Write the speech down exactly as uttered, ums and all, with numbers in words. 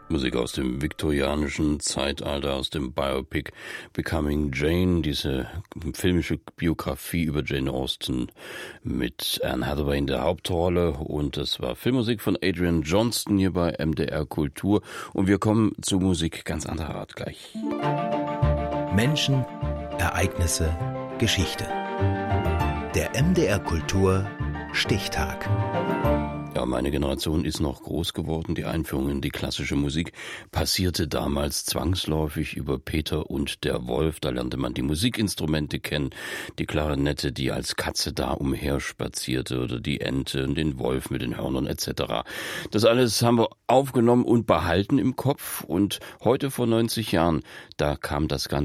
Musik aus dem viktorianischen Zeitalter, aus dem Biopic Becoming Jane, diese filmische Biografie über Jane Austen mit Anne Hathaway in der Hauptrolle. Und das war Filmmusik von Adrian Johnston hier bei M D R Kultur. Und wir kommen zu Musik ganz anderer Art gleich. Menschen, Ereignisse, Geschichte. Der M D R Kultur Stichtag. Ja, meine Generation ist noch groß geworden. Die Einführung in die klassische Musik passierte damals zwangsläufig über Peter und der Wolf. Da lernte man die Musikinstrumente kennen, die Klarinette, die als Katze da umherspazierte, oder die Ente und den Wolf mit den Hörnern et cetera. Das alles haben wir aufgenommen und behalten im Kopf. Und heute vor neunzig Jahren, da kam das Ganze